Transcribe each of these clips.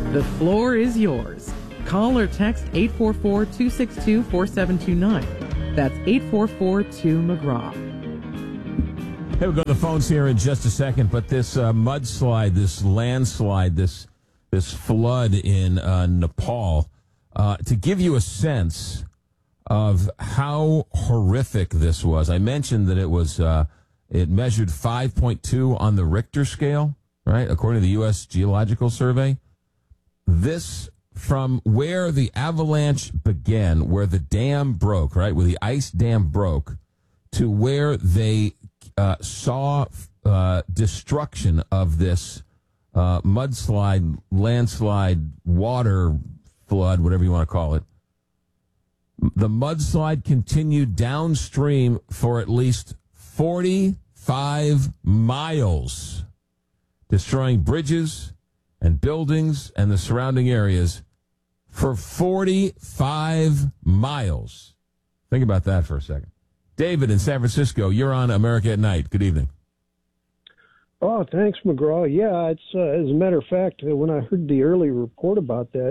The floor is yours. Call or text 844-262-4729. That's 844-2-McGraw. Hey, we'll go to the phones here in just a second, but this mudslide, this landslide, this flood in Nepal, to give you a sense of how horrific this was. I mentioned that it measured 5.2 on the Richter scale, right, according to the U.S. Geological Survey. This, from where the avalanche began, where the dam broke, right, where the ice dam broke, to where they saw destruction of this mudslide, landslide, water flood, whatever you want to call it. The mudslide continued downstream for at least 45 miles, destroying bridges and buildings and the surrounding areas for 45 miles. Think about that for a second. David in San Francisco, you're on America at Night. Good evening. Oh, thanks, McGraw. Yeah, it's as a matter of fact, when I heard the early report about that,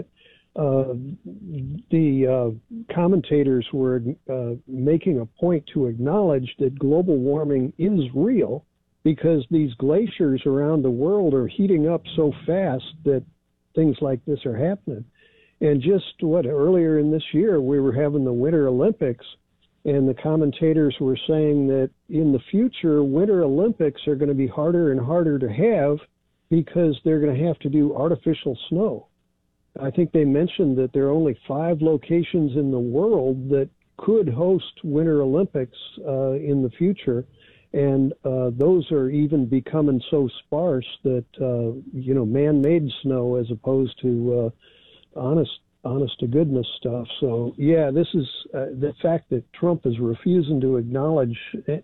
the commentators were making a point to acknowledge that global warming is real because these glaciers around the world are heating up so fast that things like this are happening. And just earlier in this year, we were having the Winter Olympics, and the commentators were saying that in the future, Winter Olympics are going to be harder and harder to have because they're going to have to do artificial snow. I think they mentioned that there are only 5 locations in the world that could host Winter Olympics in the future, and those are even becoming so sparse that, man-made snow as opposed to honest-to-goodness stuff. So, yeah, this is the fact that Trump is refusing to acknowledge,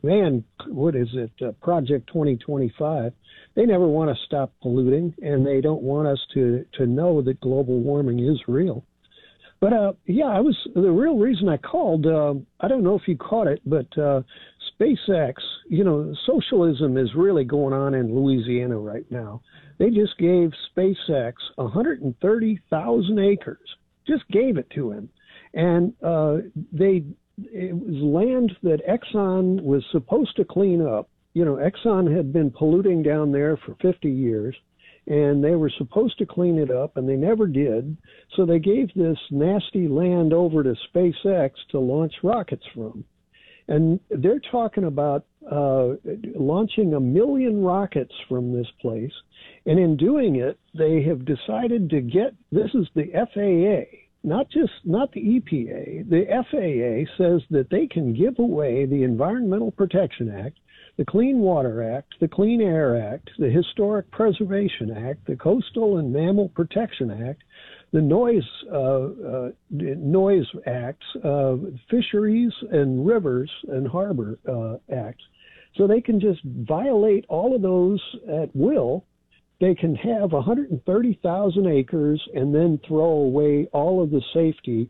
Project 2025. They never want to stop polluting, and they don't want us to know that global warming is real. But, the real reason I called, I don't know if you caught it, but SpaceX, socialism is really going on in Louisiana right now. They just gave SpaceX 130,000 acres, just gave it to him. And it was land that Exxon was supposed to clean up. Exxon had been polluting down there for 50 years, and they were supposed to clean it up, and they never did. So they gave this nasty land over to SpaceX to launch rockets from. And they're talking about launching 1 million rockets from this place. And in doing it, they have decided to this is the FAA, not the EPA. The FAA says that they can give away the Environmental Protection Act, the Clean Water Act, the Clean Air Act, the Historic Preservation Act, the Coastal and Mammal Protection Act, the Noise Acts, Fisheries and Rivers and Harbor Acts. So they can just violate all of those at will. They can have 130,000 acres and then throw away all of the safety,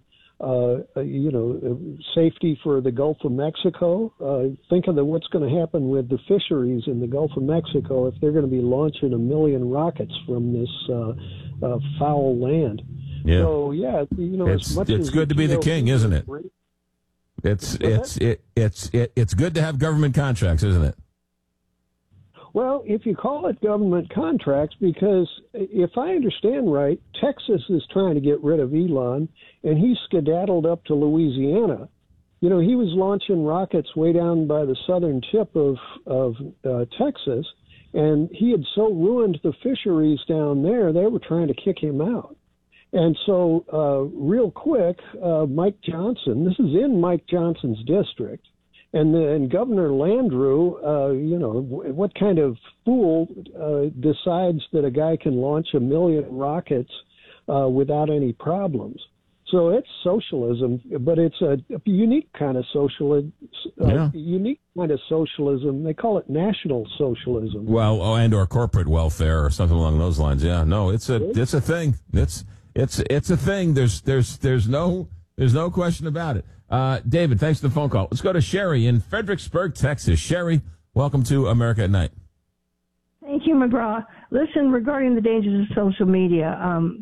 safety for the Gulf of Mexico. Think of what's going to happen with the fisheries in the Gulf of Mexico if they're going to be launching 1 million rockets from this foul land. Yeah. So it's good to be the king, isn't it? It's good to have government contracts, isn't it? Well, if you call it government contracts, because if I understand right, Texas is trying to get rid of Elon, and he skedaddled up to Louisiana. He was launching rockets way down by the southern tip of Texas, and he had so ruined the fisheries down there, they were trying to kick him out. And so, real quick, Mike Johnson, this is in Mike Johnson's district, and Governor Landrieu, what kind of fool decides that a guy can launch 1 million rockets without any problems? So it's socialism, but it's a unique kind of socialism. Unique kind of socialism. They call it national socialism. Well, and or corporate welfare or something along those lines. Yeah, no, it's a thing. It's a thing. There's no question about it. David, thanks for the phone call. Let's go to Sherry in Fredericksburg, Texas. Sherry, welcome to America at Night. Thank you, McGraw. Listen, regarding the dangers of social media,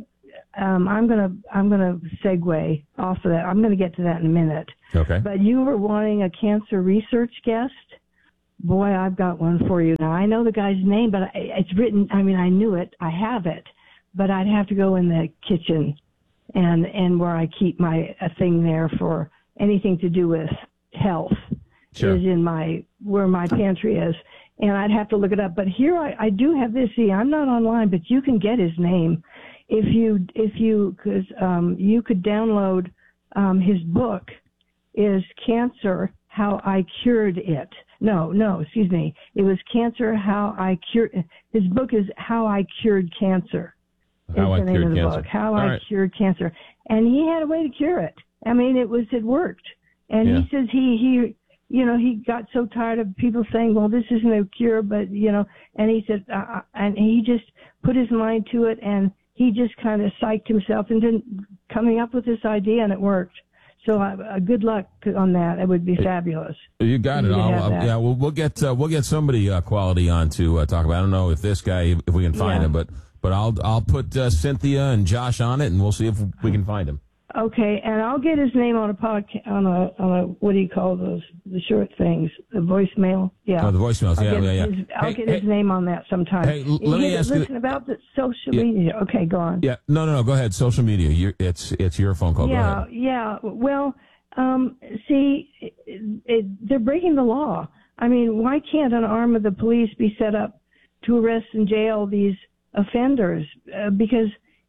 I'm gonna segue off of that. I'm going to get to that in a minute. Okay. But you were wanting a cancer research guest. Boy, I've got one for you. Now, I know the guy's name, but it's written, I mean, I knew it. I have it. But I'd have to go in the kitchen and where I keep a thing there for anything to do with health. Sure. Is in where my pantry is. And I'd have to look it up. But here I do have this. See, I'm not online, but you can get his name because you could download his book is Cancer, How I Cured It. No, excuse me. It was Cancer, How I Cured. His book is How I Cured Cancer. How I the name Cured of the Cancer. book. How All I right. Cured Cancer. And he had a way to cure it. I mean, it worked. And Yeah. he says he got so tired of people saying, well, this isn't a cure, but, and he said, and he just put his mind to it, and he just kind of psyched himself into coming up with this idea, and it worked. So good luck on that. It would be fabulous. You got it. You could have that. Yeah, we'll get somebody quality on to talk about. I don't know if this guy, if we can find him, but I'll put Cynthia and Josh on it, and we'll see if we can find him. Okay, and I'll get his name on a podcast, on a what do you call those, the short things, the voicemail? Yeah. Oh, the voicemails. Yeah. I'll get his name on that sometime. Hey, let me ask you. Listen about the social media. Okay, go on. Yeah, no. Go ahead. Social media. It's your phone call. Go ahead. Yeah. Well, see, they're breaking the law. I mean, why can't an arm of the police be set up to arrest and jail these offenders? Because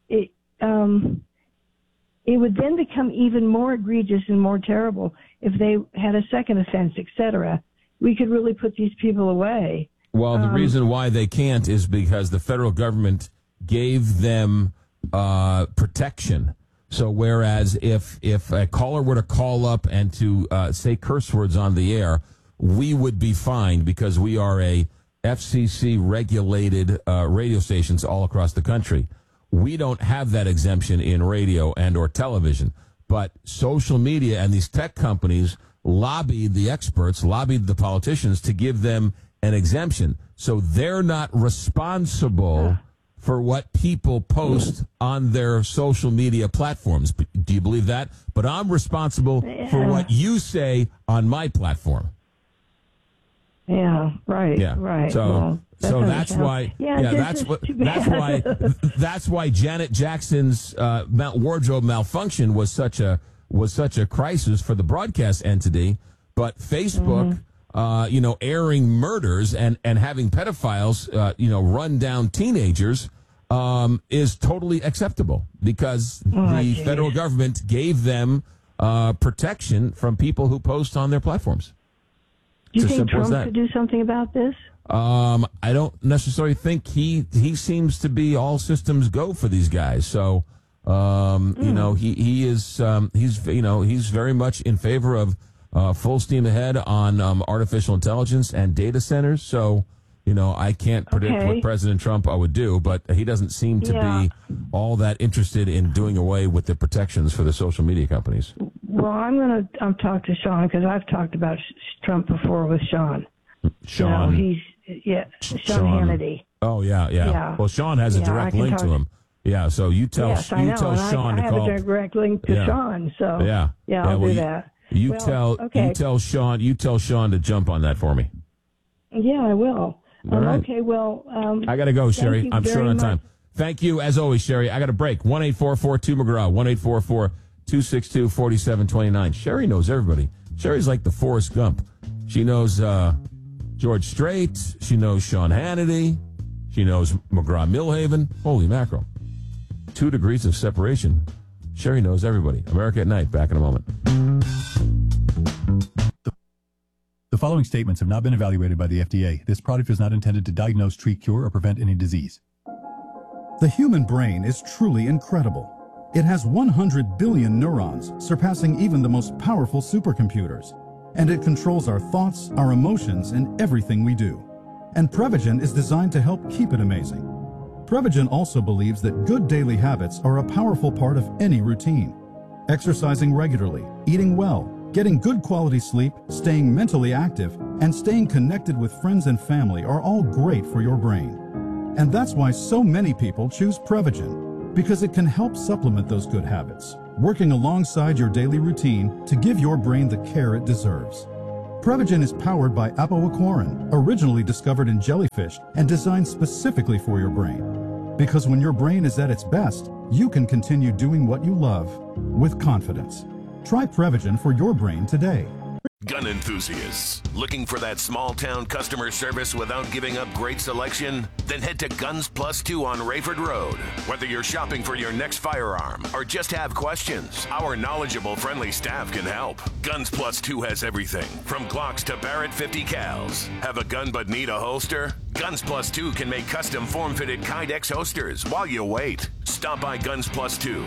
it would then become even more egregious and more terrible if they had a second offense, etc. We could really put these people away. Well, the reason why they can't is because the federal government gave them protection. So whereas if a caller were to call up and to say curse words on the air, we would be fined because we are a FCC regulated radio stations all across the country. We don't have that exemption in radio and or television, but social media and these tech companies lobbied the experts, lobbied the politicians to give them an exemption. So they're not responsible for what people post on their social media platforms. Do you believe that? But I'm responsible for what you say on my platform. Yeah, right. Yeah. Right. So that's why. Yeah, That's why Janet Jackson's wardrobe malfunction was such a crisis for the broadcast entity. But Facebook, airing murders and having pedophiles, run down teenagers, is totally acceptable because the federal government gave them protection from people who post on their platforms. Do you think Trump could do something about this? I don't necessarily think he seems to be all systems go for these guys. So, he's very much in favor of full steam ahead on artificial intelligence and data centers. So, I can't predict what President Trump would do, but he doesn't seem to be all that interested in doing away with the protections for the social media companies. Well, I'm going to talk to Sean because I've talked about Trump before with Sean. Sean. Sean Hannity. Oh, yeah. Well, Sean has a direct link to him. Yeah, so you tell Sean I to call. I have a direct link to Sean, so I'll do that. You tell Sean to jump on that for me. Yeah, I will. Right. Okay, well, I got to go, Sherry. I'm short on time. much. Thank you, as always, Sherry. I got a break. 1-844-2-McGraw, 1-844-262-4729. Sherry knows everybody. Sherry's like the Forrest Gump. She knows George Strait. She knows Sean Hannity. She knows McGraw-Millhaven. Holy mackerel. 2 degrees of separation. Sherry knows everybody. America at Night. Back in a moment. The following statements have not been evaluated by the FDA. This product is not intended to diagnose, treat, cure, or prevent any disease. The human brain is truly incredible. It has 100 billion neurons, surpassing even the most powerful supercomputers. And it controls our thoughts, our emotions, and everything we do. And Prevagen is designed to help keep it amazing. Prevagen also believes that good daily habits are a powerful part of any routine. Exercising regularly, eating well, getting good quality sleep, staying mentally active, and staying connected with friends and family are all great for your brain. And that's why so many people choose Prevagen. because it can help supplement those good habits, working alongside your daily routine to give your brain the care it deserves. Prevagen is powered by apoaquarin, originally discovered in jellyfish and designed specifically for your brain. Because when your brain is at its best, you can continue doing what you love with confidence. Try Prevagen for your brain today. Gun enthusiasts, looking for that small-town customer service without giving up great selection? Then head to Guns Plus 2 on Rayford Road. Whether you're shopping for your next firearm or just have questions, our knowledgeable, friendly staff can help. Guns Plus 2 has everything, from Glocks to Barrett 50 cals. Have a gun but need a holster? Guns Plus 2 can make custom form-fitted Kydex holsters while you wait. Stop by Guns Plus 2,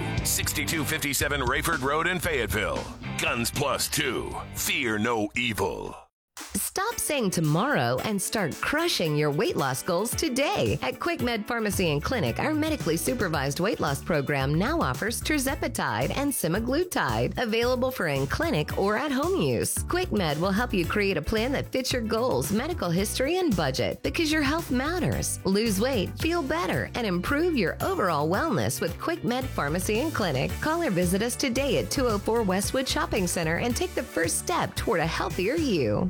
6257 Rayford Road in Fayetteville. Guns Plus 2. Fear no evil. Stop saying tomorrow and start crushing your weight loss goals today. At QuickMed Pharmacy and Clinic, our medically supervised weight loss program now offers tirzepatide and semaglutide, available for in-clinic or at-home use. QuickMed will help you create a plan that fits your goals, medical history, and budget, because your health matters. Lose weight, feel better, and improve your overall wellness with QuickMed Pharmacy and Clinic. Call or visit us today at 204 Westwood Shopping Center and take the first step toward a healthier you.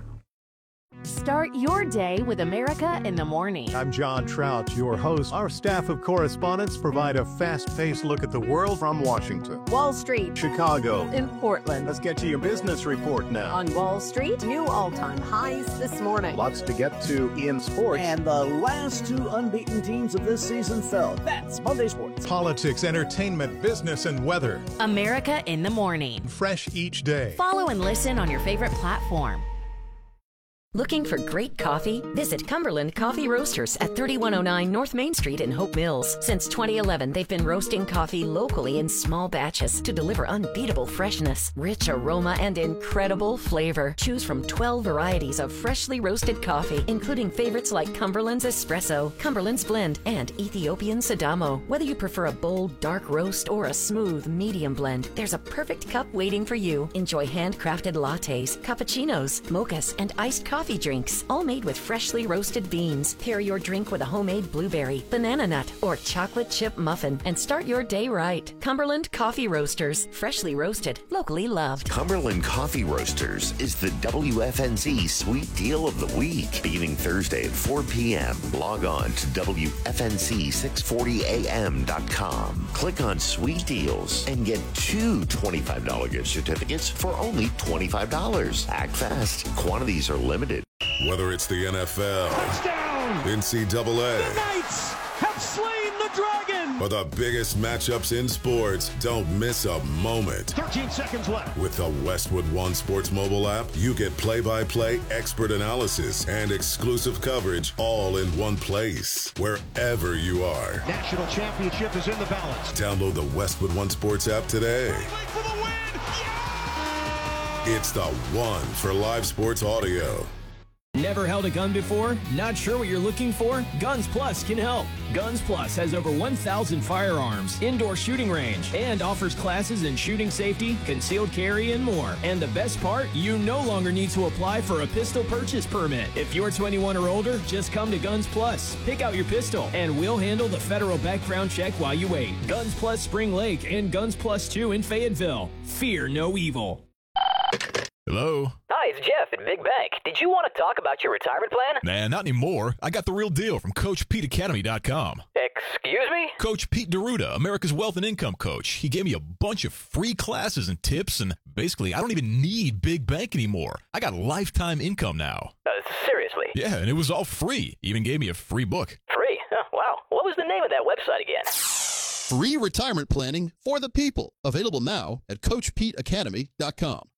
Start your day with America in the Morning. I'm John Trout, your host. Our staff of correspondents provide a fast-paced look at the world from Washington, Wall Street, Chicago, in Portland. Let's get to your business report now. On Wall Street, new all-time highs this morning. Lots to get to in sports. And the last two unbeaten teams of this season fell. That's Monday Sports. Politics, entertainment, business, and weather. America in the Morning. Fresh each day. Follow and listen on your favorite platform. Looking for great coffee? Visit Cumberland Coffee Roasters at 3109 North Main Street in Hope Mills. Since 2011, they've been roasting coffee locally in small batches to deliver unbeatable freshness, rich aroma, and incredible flavor. Choose from 12 varieties of freshly roasted coffee, including favorites like Cumberland's Espresso, Cumberland's Blend, and Ethiopian Sidamo. Whether you prefer a bold, dark roast or a smooth, medium blend, there's a perfect cup waiting for you. Enjoy handcrafted lattes, cappuccinos, mochas, and iced coffee drinks, all made with freshly roasted beans. Pair your drink with a homemade blueberry, banana nut, or chocolate chip muffin and start your day right. Cumberland Coffee Roasters, freshly roasted, locally loved. Cumberland Coffee Roasters is the WFNZ Sweet Deal of the Week. Beginning Thursday at 4 p.m., log on to WFNZ640am.com. Click on Sweet Deals and get 2 $25 gift certificates for only $25. Act fast. Quantities are limited. Whether it's the NFL, touchdown, NCAA, the Knights have slain the Dragon, or the biggest matchups in sports, don't miss a moment. 13 seconds left. With the Westwood One Sports mobile app, you get play-by-play expert analysis and exclusive coverage all in one place, wherever you are. National championship is in the balance. Download the Westwood One Sports app today. For the win. It's the one for live sports audio. Never held a gun before? Not sure what you're looking for? Guns Plus can help. Guns Plus has over 1,000 firearms, indoor shooting range, and offers classes in shooting safety, concealed carry, and more. And the best part? You no longer need to apply for a pistol purchase permit. If you're 21 or older, just come to Guns Plus. Pick out your pistol, and we'll handle the federal background check while you wait. Guns Plus Spring Lake and Guns Plus 2 in Fayetteville. Fear no evil. Hello? Hi, it's Jeff at Big Bank. Did you want to talk about your retirement plan? Nah, not anymore. I got the real deal from CoachPeteAcademy.com. Excuse me? Coach Pete D'Arruda, America's Wealth and Income Coach. He gave me a bunch of free classes and tips, and basically, I don't even need Big Bank anymore. I got lifetime income now. Seriously? Yeah, and it was all free. He even gave me a free book. Free? Oh, wow. What was the name of that website again? Free retirement planning for the people. Available now at CoachPeteAcademy.com.